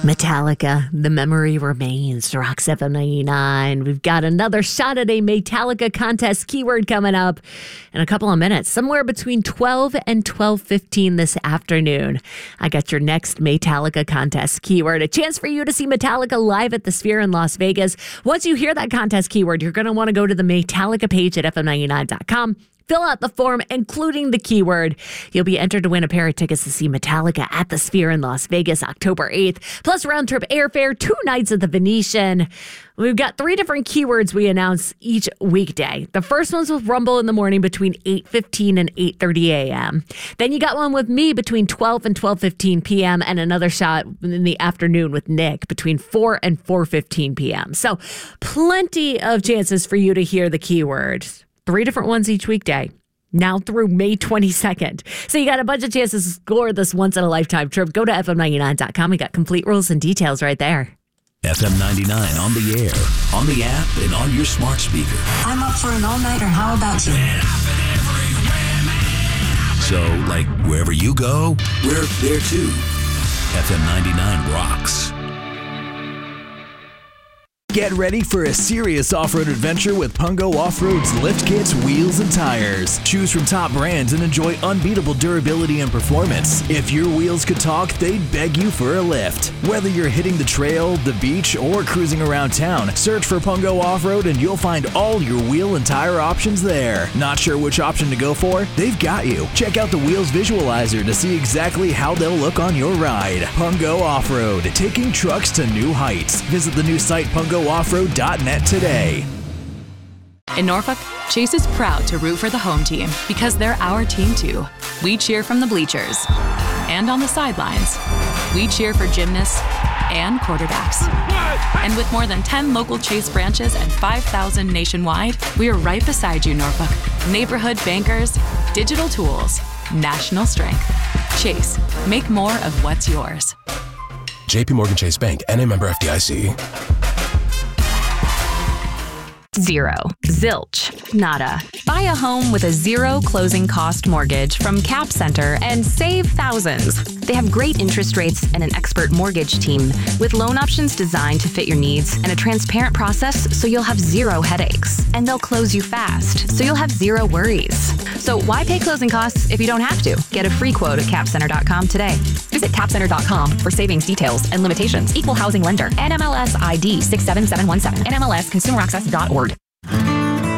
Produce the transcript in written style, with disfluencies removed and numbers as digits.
Metallica, The Memory Remains, Rock 799. We've got another shot at a Metallica contest keyword coming up in a couple of minutes, somewhere between 12 and 12:15 this afternoon. I got your next Metallica contest keyword, a chance for you to see Metallica live at the Sphere in Las Vegas. Once you hear that contest keyword, you're going to want to go to the Metallica page at fm99.com. Fill out the form, including the keyword. You'll be entered to win a pair of tickets to see Metallica at the Sphere in Las Vegas, October 8th, plus round-trip airfare, 2 nights at the Venetian. We've got 3 different keywords we announce each weekday. The first one's with Rumble in the morning between 8:15 and 8:30 a.m. Then you got one with me between 12 and 12:15 p.m. and another shot in the afternoon with Nick between 4 and 4:15 p.m. So plenty of chances for you to hear the keyword. 3 different ones each weekday, now through May 22nd. So you got a bunch of chances to score this once-in-a-lifetime trip. Go to fm99.com. We got complete rules and details right there. FM 99 on the air, on the app, and on your smart speaker. I'm up for an all-nighter. How about you? So, like, wherever you go, we're there too. FM 99 rocks. Get ready for a serious off-road adventure with Pungo Off-Road's lift kits, wheels, and tires. Choose from top brands and enjoy unbeatable durability and performance. If your wheels could talk, they'd beg you for a lift. Whether you're hitting the trail, the beach, or cruising around town, search for Pungo Off-Road and you'll find all your wheel and tire options there. Not sure which option to go for? They've got you. Check out the Wheels Visualizer to see exactly how they'll look on your ride. Pungo Off-Road, taking trucks to new heights. Visit the new site pungooffroad.net today. In Norfolk, Chase is proud to root for the home team because they're our team too. We cheer from the bleachers and on the sidelines. We cheer for gymnasts and quarterbacks. And with more than 10 local Chase branches and 5,000 nationwide, we are right beside you, Norfolk. Neighborhood bankers, digital tools, national strength. Chase, make more of what's yours. JP Morgan Chase Bank, N.A. member FDIC. Zero. Zilch. Nada. Buy a home with a zero closing cost mortgage from Cap Center and save thousands. They have great interest rates and an expert mortgage team with loan options designed to fit your needs and a transparent process so you'll have zero headaches. And they'll close you fast so you'll have zero worries. So why pay closing costs if you don't have to? Get a free quote at capcenter.com today. Visit capcenter.com for savings details and limitations. Equal housing lender. NMLS ID 67717. NMLSconsumeraccess.org.